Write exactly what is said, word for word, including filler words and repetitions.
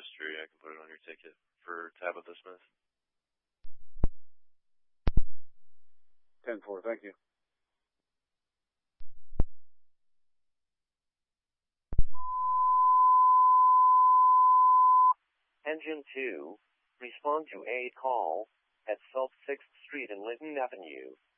history. I can put it on your ticket for Tabitha Smith. ten four, thank you. Engine two, respond to a call at South sixth Street and Linton Avenue.